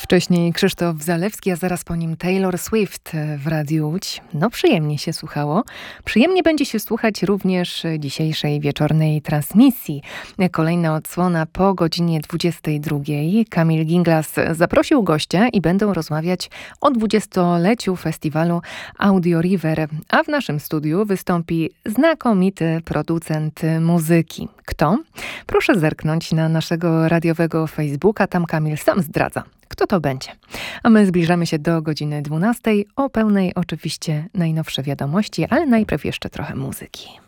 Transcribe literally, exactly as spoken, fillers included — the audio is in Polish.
Wcześniej Krzysztof Zalewski, a zaraz po nim Taylor Swift w Radiu Łódź. No przyjemnie się słuchało. Przyjemnie będzie się słuchać również dzisiejszej wieczornej transmisji. Kolejna odsłona po godzinie dwudziestej drugiej. Kamil Ginglas zaprosił gościa i będą rozmawiać o dwudziestoleciu festiwalu Audio River. A w naszym studiu wystąpi znakomity producent muzyki. Kto? Proszę zerknąć na naszego radiowego Facebooka, tam Kamil sam zdradza, kto to będzie. A my zbliżamy się do godziny dwunastej, o pełnej oczywiście najnowsze wiadomości, ale najpierw jeszcze trochę muzyki.